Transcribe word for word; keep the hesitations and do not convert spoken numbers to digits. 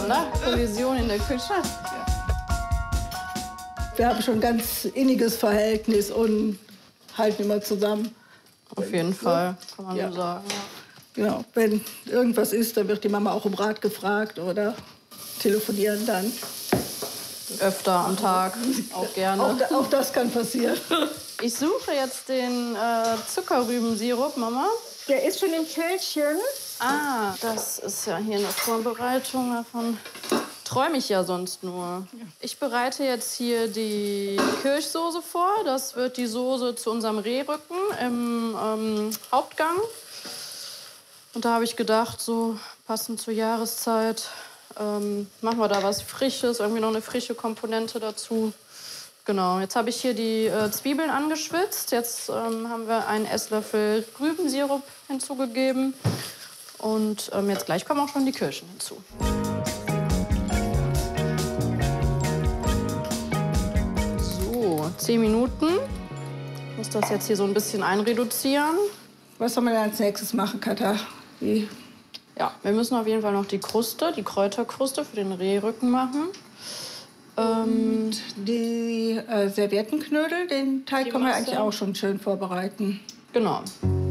schon, ne? Kollision in der Küche. Wir haben schon ein ganz inniges Verhältnis und halten immer zusammen. Auf jeden Fall, kann man ja. so sagen. Ja. Genau, wenn irgendwas ist, dann wird die Mama auch um Rat gefragt oder telefonieren dann. Öfter am Tag, auch gerne. Auch, auch das kann passieren. Ich suche jetzt den äh, Zuckerrübensirup, Mama. Der ist schon im Kältchen. Ah, das ist ja hier eine Vorbereitung. Davon träume ich ja sonst nur. Ich bereite jetzt hier die Kirschsoße vor. Das wird die Soße zu unserem Rehrücken im ähm, Hauptgang. Und da habe ich gedacht, so passend zur Jahreszeit, ähm, machen wir da was Frisches, irgendwie noch eine frische Komponente dazu. Genau, jetzt habe ich hier die äh, Zwiebeln angeschwitzt. Jetzt ähm, haben wir einen Esslöffel Rübensirup hinzugegeben. Und ähm, jetzt gleich kommen auch schon die Kirschen hinzu. So, zehn Minuten. Ich muss das jetzt hier so ein bisschen einreduzieren. Was soll man als nächstes machen, Katha? Wie? Ja, wir müssen auf jeden Fall noch die Kruste, die Kräuterkruste für den Rehrücken machen. Ähm, Und die äh, Serviettenknödel, den Teig können wir eigentlich auch schon schön vorbereiten. Genau.